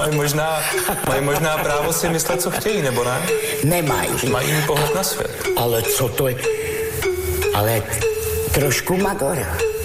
Mají možná právo si myslet, co chtějí, nebo ne? Nemají. Mají jiný pohled na svět. Ale co to je? Ale trošku Magora.